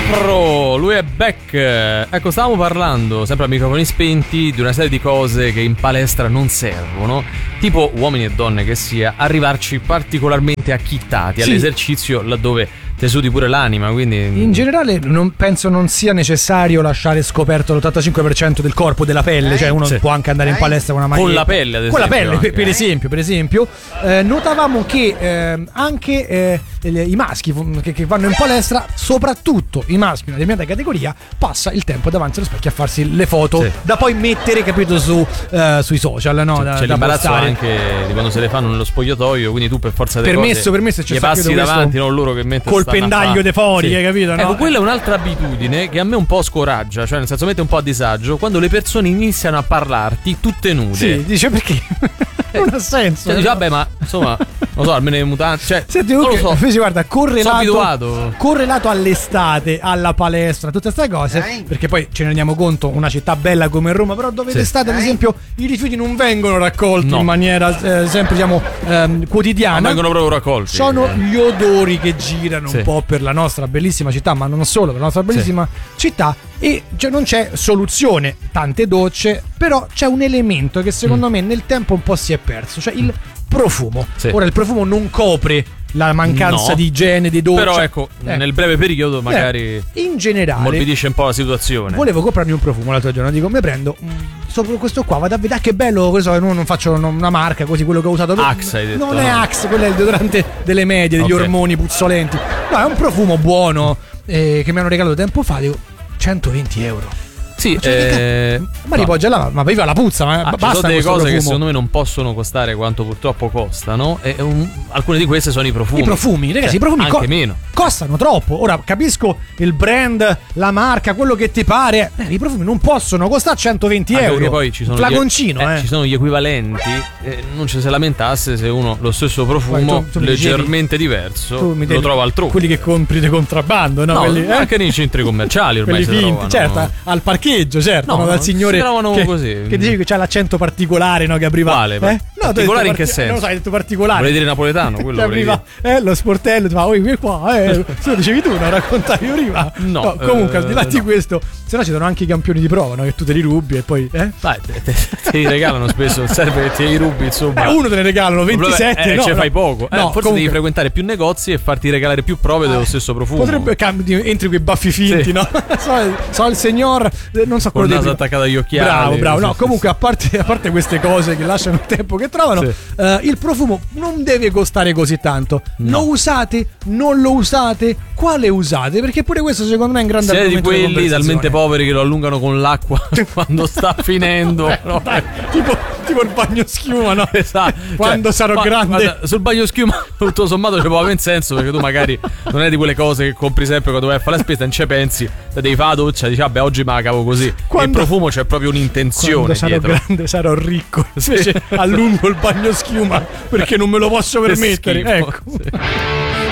Pro, lui è back. Ecco, stavamo parlando, sempre a microfoni spenti, di una serie di cose che in palestra non servono, tipo, uomini e donne che sia, arrivarci particolarmente acchittati all'esercizio laddove te sudi pure l'anima, quindi in generale penso non sia necessario lasciare scoperto l'85% del corpo, della pelle, cioè uno può anche andare in palestra con una maglietta, con la pelle, ad esempio, con la pelle anche, per esempio. Notavamo che anche i maschi che vanno in palestra, soprattutto i maschi di una determinata categoria, passa il tempo davanti allo specchio a farsi le foto da poi mettere, capito, sui social, no? C'è l'imbarazzo anche di quando se le fanno nello spogliatoio, quindi tu per forza delle cose per me se c'è gli passi davanti, non loro che mettono col pendaglio de fuori, hai capito? No? Ecco, quella è un'altra abitudine che a me un po' scoraggia, cioè nel senso mette un po' a disagio quando le persone iniziano a parlarti tutte nude. Sì, dice perché non ha senso. Cioè, dice, vabbè, ma insomma, non so, almeno le mutande, cioè, senti, non lo so. Invece guarda, correlato all'estate, alla palestra, tutte queste cose, perché poi ce ne rendiamo conto, una città bella come Roma, però dove d'estate, ad esempio, i rifiuti non vengono raccolti in maniera sempre, diciamo, quotidiana. Non vengono proprio raccolti. Sono gli odori che girano un po' per la nostra bellissima città, ma non solo, per la nostra bellissima città, e cioè non c'è soluzione, tante docce, però c'è un elemento che secondo me nel tempo un po' si è perso, cioè il profumo. Ora il profumo non copre la mancanza di igiene, di doccia, però ecco, nel breve periodo magari in generale morbidisce un po' la situazione. Volevo comprarmi un profumo l'altro giorno, dico mi prendo sopra questo qua, vado a vedere che bello, questo non faccio una marca così, quello che ho usato Axe, hai detto, non è Axe, quello è il deodorante delle medie, degli ormoni puzzolenti, no, è un profumo buono che mi hanno regalato tempo fa, dico 120 euro. Sì, ma ripoggia là, ma viva la puzza, ma basta. Ci sono delle cose profumo che secondo me non possono costare quanto purtroppo costano, e alcune di queste sono i profumi. I profumi, ragazzi, i profumi anche meno. Costano troppo. Ora capisco il brand, la marca, quello che ti pare. I profumi non possono costare 120 euro. Perché poi ci sono flaconcino, ci sono gli equivalenti. Non ci si lamentasse se uno lo stesso profumo tu leggermente diverso lo trova altrove. Quelli che compri di contrabbando, no? Quelli, anche nei centri commerciali ormai si trovano. Certo, al parcheggio, certo, no, dal signore si trovano così. Che dicevi che c'ha l'accento particolare, no? Che apriva. Quale? No, particolare in che senso? Non so, hai detto particolare. Volevi dire napoletano, quello apriva lo sportello, ti fa, qui qua, se lo dicevi tu, non raccontavi prima. No, comunque, al di là di questo, se no ci sono anche i campioni di prova, no? Che tu te li rubi e poi Dai, te li regalano spesso, serve che te li rubi, insomma. Uno te ne regalano 27, no, fai poco. Forse comunque devi frequentare più negozi e farti regalare più prove dello stesso profumo. Potrebbe entri quei baffi finti, no? so il signor, non so quello del naso attaccato agli occhiali. Bravo. No, comunque a parte queste cose che lasciano il tempo che trovano, il profumo non deve costare così tanto. Lo usate? Non lo usate? Quale usate? Perché pure questo secondo me è un grande argomento. Siete di quelli talmente poveri che lo allungano con l'acqua quando sta finendo. No? Dai, tipo il bagno schiuma, no? Esatto. Quando sarò grande. Guarda, sul bagno schiuma tutto sommato ci può avere senso, perché tu magari non è di quelle cose che compri sempre quando vai a fare la spesa, non ci pensi, te devi fare la doccia, dici vabbè oggi me la cavo così. Il profumo c'è proprio un'intenzione. Quando sarò grande sarò ricco, invece allungo il bagno schiuma perché non me lo posso permettere. Ecco.